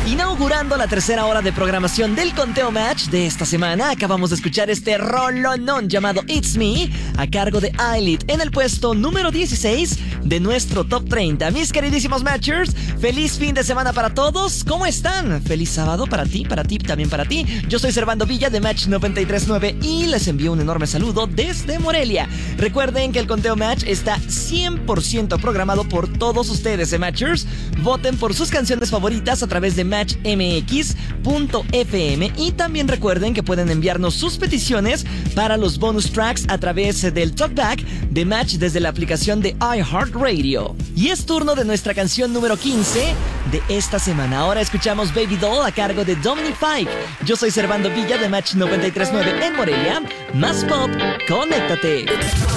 Inaugurando la tercera hora de programación del Conteo Match de esta semana, acabamos de escuchar este rolonón llamado It's Me, a cargo de Eyelid, en el puesto número 16 de nuestro Top 30. Mis queridísimos Matchers, feliz fin de semana para todos. ¿Cómo están? Feliz sábado para ti, también para ti. Yo soy Servando Villa de Match 93.9 y les envío un enorme saludo desde Morelia. Recuerden que el Conteo Match está 100% programado por todos ustedes, Matchers. Voten por sus canciones favoritas a través de matchmx.fm y también recuerden que pueden enviarnos sus peticiones para los bonus tracks a través del Talkback de Match desde la aplicación de iHeartRadio. Y es turno de nuestra canción número 15 de esta semana. Ahora escuchamos Baby Doll a cargo de Dominic Fike. Yo soy Servando Villa de Match 93.9 en Morelia. Más pop, conéctate.